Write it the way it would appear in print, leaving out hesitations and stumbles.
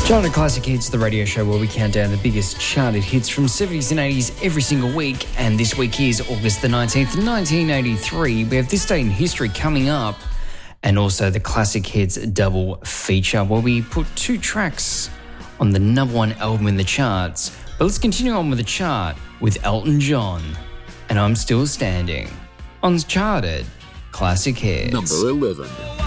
Charted Classic Hits, the radio show where we count down the biggest charted hits from 70s and 80s every single week. And this week is August the 19th, 1983. We have This Day in History coming up, and also the Classic Hits double feature where we put two tracks on the number one album in the charts. But let's continue on with the chart with Elton John and I'm Still Standing on Charted Classic Hits. Number 11.